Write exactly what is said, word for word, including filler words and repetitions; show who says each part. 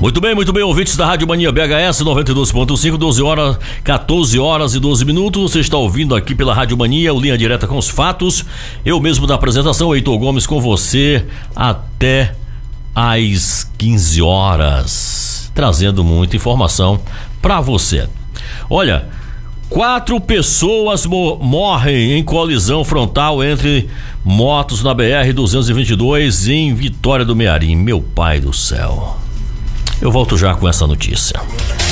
Speaker 1: Muito bem, muito bem, ouvintes da Rádio Mania B H S noventa e dois ponto cinco, doze horas, quatorze horas e doze minutos. Você está ouvindo aqui pela Rádio Mania, o Linha Direta com os Fatos. Eu mesmo da apresentação, Heitor Gomes, com você até às quinze horas, trazendo muita informação para você. Olha, quatro pessoas mo- morrem em colisão frontal entre motos na B R duzentos e vinte e dois em Vitória do Mearim. Meu pai do céu. Eu volto já com essa notícia.